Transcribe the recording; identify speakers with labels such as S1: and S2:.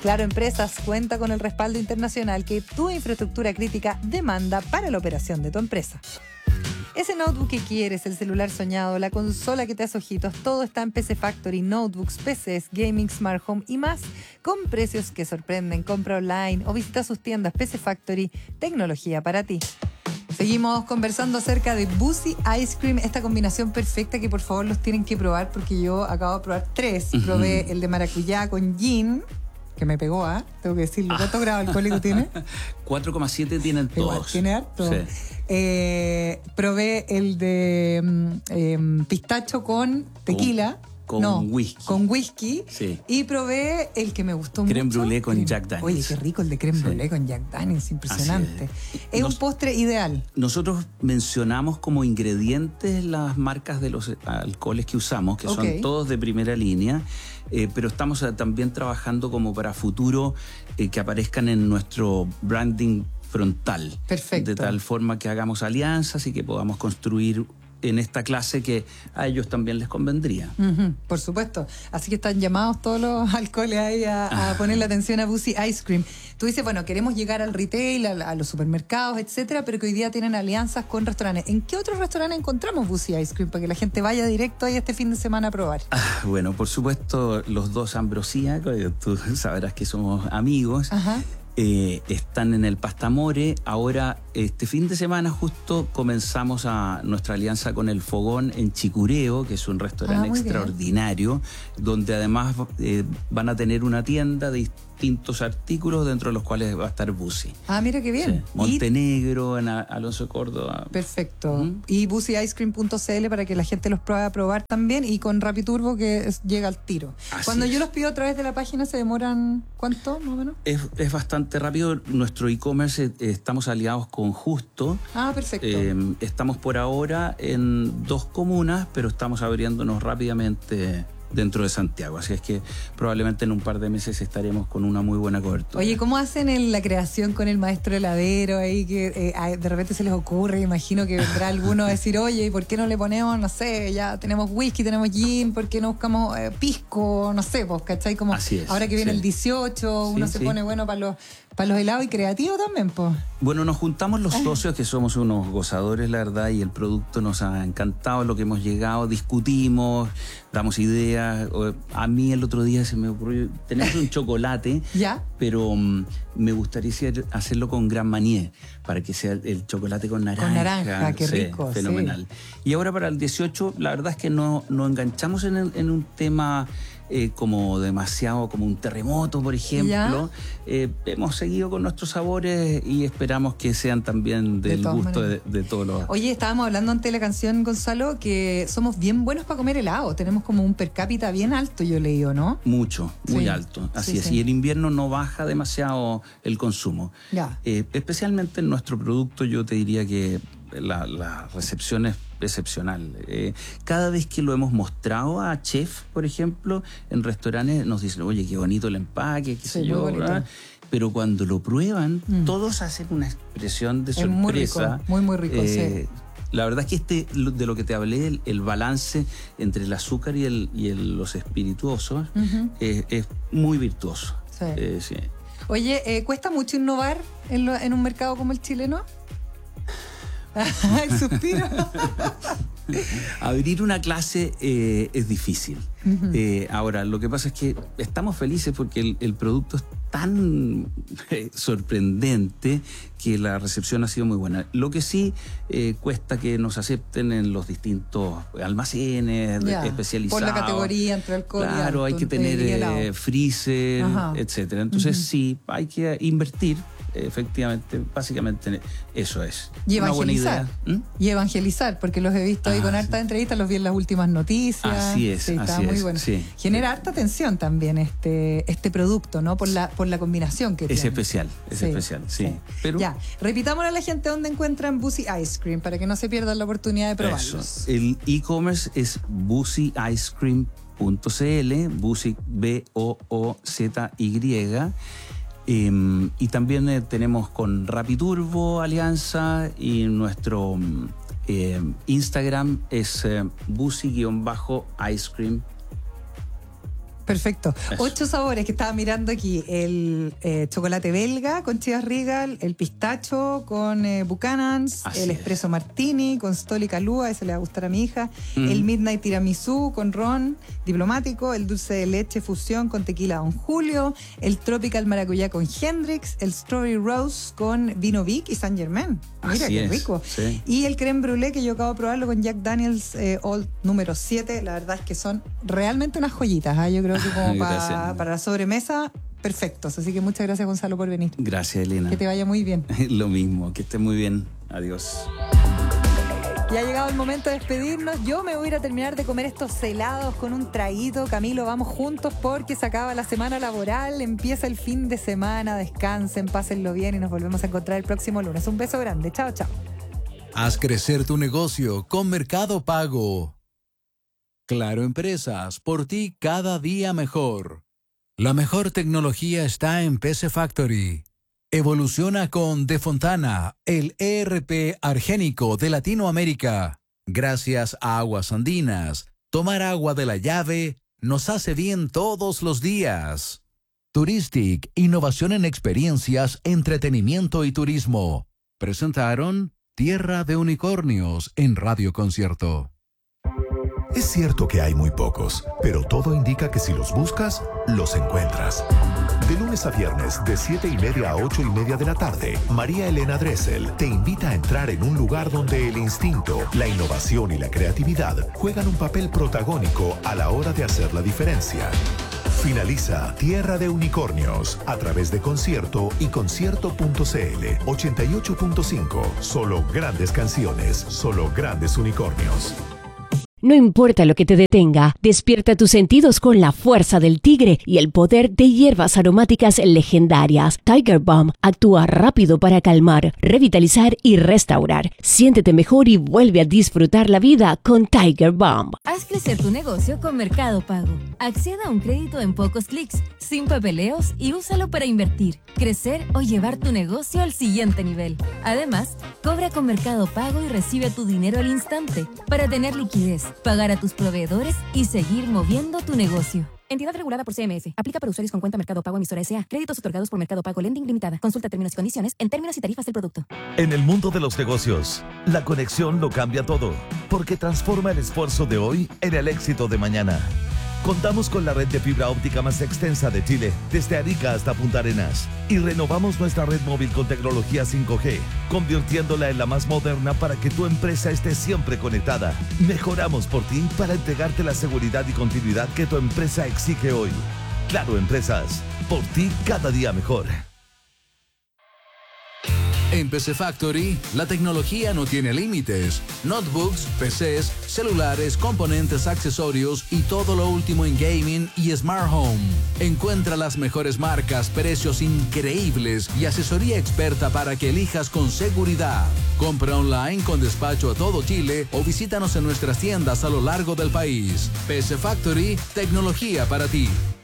S1: Claro Empresas cuenta con el respaldo internacional que tu infraestructura crítica demanda para la operación de tu empresa. Ese notebook que quieres, el celular soñado, la consola que te hace ojitos, todo está en PC Factory, notebooks, PCs, gaming, smart home y más, con precios que sorprenden. Compra online o visita sus tiendas. PC Factory, tecnología para ti. Seguimos conversando acerca de Boozy Ice Cream, esta combinación perfecta que por favor los tienen que probar porque yo acabo de probar 3. Probé el de maracuyá con gin, que me pegó, tengo que decirlo. ¿Cuántos grados alcohólicos tiene?
S2: 4,7 tienen todos.
S1: Igual, tiene harto.
S2: Sí.
S1: Probé el de pistacho con tequila.
S2: Con whisky.
S1: Con whisky.
S2: Sí.
S1: Y probé el que me gustó mucho.
S2: Crème brûlée con Jack Daniels.
S1: Oye, qué rico el de crème brûlée con Jack Daniels, impresionante. Es un postre ideal.
S2: Nosotros mencionamos como ingredientes las marcas de los alcoholes que usamos, que son todos de primera línea, pero estamos también trabajando como para futuro que aparezcan en nuestro branding frontal.
S1: Perfecto.
S2: De tal forma que hagamos alianzas y que podamos construir en esta clase que a ellos también les convendría.
S1: Por supuesto. Así que están llamados todos los alcoholes ahí a ponerle atención a Boozy Ice Cream. Tú dices, bueno, queremos llegar al retail, a los supermercados, etcétera, pero que hoy día tienen alianzas con restaurantes. ¿En qué otros restaurantes encontramos Boozy Ice Cream para que la gente vaya directo ahí este fin de semana a probar?
S2: Bueno, por supuesto, los dos Ambrosía, tú sabrás que somos amigos. Están en el Pastamore. Ahora, este fin de semana justo comenzamos nuestra alianza con El Fogón en Chicureo, que es un restaurante extraordinario, donde además van a tener una tienda de distintos artículos, dentro de los cuales va a estar Boozy.
S1: Mira qué bien.
S2: Sí. Montenegro, en Alonso Córdoba.
S1: Perfecto. Y BoozyIceCream.cl para que la gente los pueda probar también, y con Rapiturbo que llega al tiro. Cuando yo los pido a través de la página, ¿se demoran cuánto, más o menos?
S2: Es bastante rápido. Nuestro e-commerce, estamos aliados con Justo.
S1: Perfecto.
S2: Estamos por ahora en 2 comunas, pero estamos abriéndonos rápidamente dentro de Santiago, así es que probablemente en un par de meses estaremos con una muy buena cobertura.
S1: Oye, ¿cómo hacen la creación con el maestro heladero ahí que de repente se les ocurre? Imagino que vendrá alguno a decir, oye, ¿por qué no le ponemos, no sé, ya tenemos whisky, tenemos gin, ¿por qué no buscamos pisco? No sé, pues, ¿cachai? Como
S2: así es,
S1: ahora que viene el 18, uno se pone bueno para los helados y creativo también, pues.
S2: Bueno, nos juntamos los socios, que somos unos gozadores, la verdad, y el producto nos ha encantado, lo que hemos llegado, discutimos, damos ideas. A mí el otro día se me ocurrió, tenemos un chocolate, pero me gustaría hacerlo con Grand Marnier, para que sea el chocolate con naranja.
S1: Con naranja, qué rico.
S2: Fenomenal. Y ahora para el 18, la verdad es que no enganchamos en un tema como demasiado, como un terremoto, por ejemplo. Hemos seguido con nuestros sabores y esperamos que sean también del gusto de todos los...
S1: Oye, estábamos hablando antes de la canción, Gonzalo, que somos bien buenos para comer helado. Tenemos como un per cápita bien alto, yo he leído, ¿no?
S2: Mucho, muy alto. Así es. Y el invierno no baja demasiado el consumo. Especialmente en nuestro producto, yo te diría que la recepción es excepcional. Cada vez que lo hemos mostrado a chef, por ejemplo, en restaurantes nos dicen, oye, qué bonito el empaque, qué sé yo, ¿verdad? Pero cuando lo prueban, todos hacen una expresión de sorpresa.
S1: Muy rico, sí.
S2: La verdad es que de lo que te hablé, el balance entre el azúcar y los espirituosos es muy virtuoso. Sí.
S1: Oye, ¿cuesta mucho innovar en un mercado como el chileno? El suspiro.
S2: Abrir una clase es difícil. Ahora, lo que pasa es que estamos felices porque el producto es tan sorprendente que la recepción ha sido muy buena. Lo que sí cuesta que nos acepten en los distintos almacenes especializados.
S1: Por la categoría entre alcohol y
S2: claro, hay que tener freezer, etcétera. Entonces sí, hay que invertir. Efectivamente, básicamente eso es.
S1: Y
S2: una buena
S1: evangelizar.
S2: idea.
S1: Y evangelizar, porque los he visto ahí con hartas entrevistas, los vi en las últimas noticias.
S2: Así es,
S1: está muy bueno.
S2: Sí.
S1: Genera harta atención también este producto, ¿no? Por la combinación que tiene.
S2: Es especial, sí. Pero
S1: ya, repitámosle a la gente dónde encuentran Boozy Ice Cream para que no se pierdan la oportunidad de probarlos.
S2: Eso. El e-commerce es BoozyIceCream.cl, Boozy BOOZY. Y también tenemos con Rapiturbo alianza, y nuestro Instagram es Boozy-Ice Cream.
S1: Perfecto. Eso. 8 sabores que estaba mirando aquí. El chocolate belga con Chivas Regal, el pistacho con Buchanan's, el espresso martini con Stoli Kahlua, ese le va a gustar a mi hija, el midnight tiramisú con ron diplomático, el dulce de leche fusión con tequila Don Julio, el tropical maracuyá con Hendrix, el strawberry rose con vino Vic y Saint Germain. Mira, qué rico. Sí. Y el crème brûlée que yo acabo de probarlo con Jack Daniels Old número 7. La verdad es que son realmente unas joyitas, ¿eh? Yo creo que como para la sobremesa, perfectos. Así que muchas gracias, Gonzalo, por venir.
S2: Gracias, Elena.
S1: Que te vaya muy bien.
S2: Lo mismo, que estés muy bien. Adiós.
S1: Ya ha llegado el momento de despedirnos. Yo me voy a ir a terminar de comer estos helados con un traguito. Camilo, vamos juntos porque se acaba la semana laboral, empieza el fin de semana. Descansen, pásenlo bien y nos volvemos a encontrar el próximo lunes. Un beso grande. Chao, chao.
S3: Haz crecer tu negocio con Mercado Pago. Claro Empresas, por ti cada día mejor. La mejor tecnología está en PC Factory. Evoluciona con De Fontana, el ERP argénico de Latinoamérica. Gracias a Aguas Andinas, tomar agua de la llave nos hace bien todos los días. Touristic, innovación en experiencias, entretenimiento y turismo. Presentaron Tierra de Unicornios en Radio Concierto.
S4: Es cierto que hay muy pocos, pero todo indica que si los buscas, los encuentras. De lunes a viernes, de 7:30 a 8:30 de la tarde, María Elena Dressel te invita a entrar en un lugar donde el instinto, la innovación y la creatividad juegan un papel protagónico a la hora de hacer la diferencia. Finaliza Tierra de Unicornios a través de Concierto y Concierto.cl 88.5. Solo grandes canciones, solo grandes unicornios.
S5: No importa lo que te detenga, despierta tus sentidos con la fuerza del tigre y el poder de hierbas aromáticas legendarias. Tiger Balm actúa rápido para calmar, revitalizar y restaurar. Siéntete mejor y vuelve a disfrutar la vida con Tiger Balm.
S6: Haz crecer tu negocio con Mercado Pago. Acceda a un crédito en pocos clics, sin papeleos y úsalo para invertir, crecer o llevar tu negocio al siguiente nivel. Además, cobra con Mercado Pago y recibe tu dinero al instante para tener liquidez, pagar a tus proveedores y seguir moviendo tu negocio. Entidad regulada por CMF. Aplica para usuarios con cuenta Mercado Pago emisora S.A. Créditos otorgados por Mercado Pago Lending Limitada. Consulta términos y condiciones en términos y tarifas del producto.
S7: En el mundo de los negocios, la conexión lo cambia todo, porque transforma el esfuerzo de hoy en el éxito de mañana. Contamos con la red de fibra óptica más extensa de Chile, desde Arica hasta Punta Arenas. Y renovamos nuestra red móvil con tecnología 5G, convirtiéndola en la más moderna para que tu empresa esté siempre conectada. Mejoramos por ti para entregarte la seguridad y continuidad que tu empresa exige hoy. Claro Empresas, por ti cada día mejor.
S3: En PC Factory, la tecnología no tiene límites. Notebooks, PCs, celulares, componentes, accesorios y todo lo último en gaming y smart home. Encuentra las mejores marcas, precios increíbles y asesoría experta para que elijas con seguridad. Compra online con despacho a todo Chile o visítanos en nuestras tiendas a lo largo del país. PC Factory, tecnología para ti.